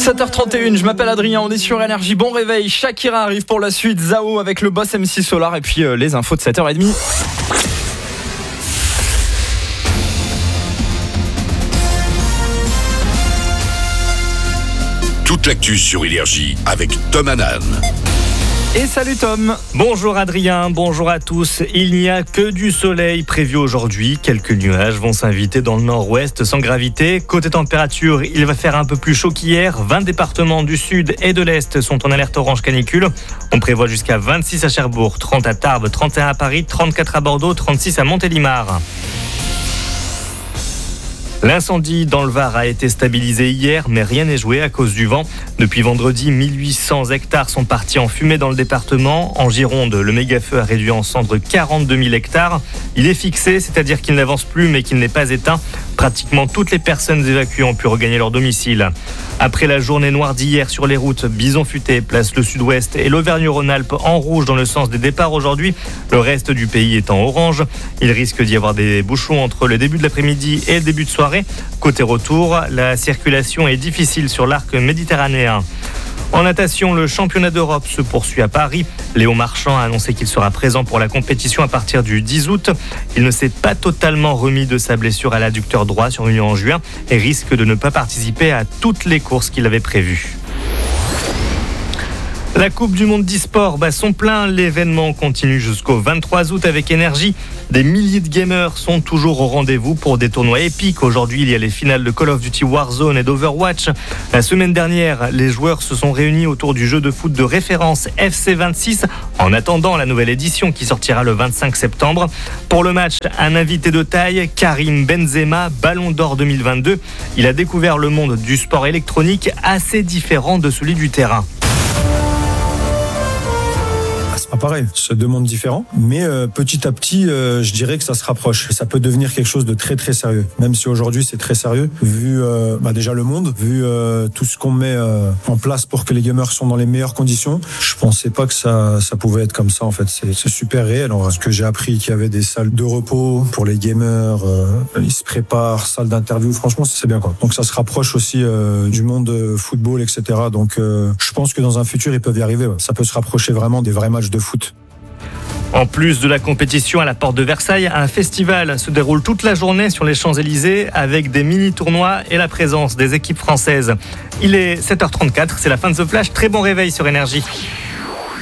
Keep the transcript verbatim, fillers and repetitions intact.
sept heures trente et une, je m'appelle Adrien, on est sur Énergie, bon réveil. Shakira arrive pour la suite, Zao avec le boss M C Solar et puis euh, les infos de sept heures trente. Toute l'actu sur Énergie avec Tom Hanan. Et salut Tom. Bonjour Adrien, bonjour à tous. Il n'y a que du soleil prévu aujourd'hui. Quelques nuages vont s'inviter dans le nord-ouest sans gravité. Côté température, il va faire un peu plus chaud qu'hier. vingt départements du sud et de l'est sont en alerte orange canicule. On prévoit jusqu'à vingt-six à Cherbourg, trente à Tarbes, trente et un à Paris, trente-quatre à Bordeaux, trente-six à Montélimar. L'incendie dans le Var a été stabilisé hier, mais rien n'est joué à cause du vent. Depuis vendredi, mille huit cents hectares sont partis en fumée dans le département. En Gironde, le méga-feu a réduit en cendres quarante-deux mille hectares. Il est fixé, c'est-à-dire qu'il n'avance plus, mais qu'il n'est pas éteint. Pratiquement toutes les personnes évacuées ont pu regagner leur domicile. Après la journée noire d'hier sur les routes, Bison-Futé place le sud-ouest et l'Auvergne-Rhône-Alpes en rouge dans le sens des départs aujourd'hui. Le reste du pays est en orange. Il risque d'y avoir des bouchons entre le début de l'après-midi et le début de soirée. Côté retour, la circulation est difficile sur l'arc méditerranéen. En natation, le championnat d'Europe se poursuit à Paris. Léo Marchand a annoncé qu'il sera présent pour la compétition à partir du dix août. Il ne s'est pas totalement remis de sa blessure à l'adducteur droit survenue en juin et risque de ne pas participer à toutes les courses qu'il avait prévues. La Coupe du Monde d'e-sport bat son plein. L'événement continue jusqu'au vingt-trois août avec Énergie. Des milliers de gamers sont toujours au rendez-vous pour des tournois épiques. Aujourd'hui, il y a les finales de Call of Duty Warzone et d'Overwatch. La semaine dernière, les joueurs se sont réunis autour du jeu de foot de référence F C vingt-six en attendant la nouvelle édition qui sortira le vingt-cinq septembre. Pour le match, un invité de taille, Karim Benzema, Ballon d'Or deux mille vingt-deux. Il a découvert le monde du sport électronique assez différent de celui du terrain. Pareil, c'est deux mondes différents, mais euh, petit à petit, euh, je dirais que ça se rapproche. Ça peut devenir quelque chose de très très sérieux, même si aujourd'hui c'est très sérieux, vu euh, bah déjà le monde, vu euh, tout ce qu'on met euh, en place pour que les gamers soient dans les meilleures conditions. Je pensais pas que ça, ça pouvait être comme ça en fait. C'est, c'est super réel. Alors, ce que j'ai appris, qu'il y avait des salles de repos pour les gamers, euh, ils se préparent, salles d'interview. Franchement, c'est bien quoi. Donc ça se rapproche aussi euh, du monde euh, football, et cetera. Donc euh, je pense que dans un futur ils peuvent y arriver. Ouais. Ça peut se rapprocher vraiment des vrais matchs de foot. En plus de la compétition à la Porte de Versailles, un festival se déroule toute la journée sur les Champs-Élysées avec des mini-tournois et la présence des équipes françaises. Il est sept heures trente-quatre, c'est la fin de ce flash. Très bon réveil sur Énergie.